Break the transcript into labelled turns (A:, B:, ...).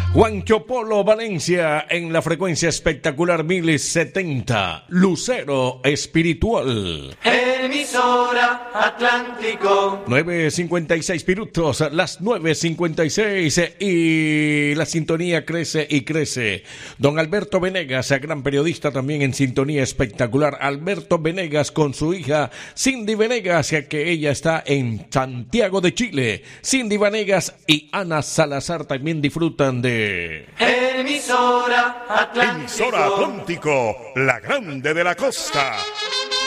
A: Juancho Polo Valencia en la frecuencia espectacular 1070, Lucero Espiritual.
B: Emisora Atlántico.
A: 9:56 minutos, las 9:56 y la sintonía crece y crece. Don Alberto Venegas, gran periodista también en sintonía espectacular. Alberto Venegas con su hija Cindy Venegas, que ella está en Santiago de Chile. Cindy Venegas y Ana Salazar también disfrutan de
B: Emisora Atlántico.
C: Emisora Atlántico, la grande de la costa.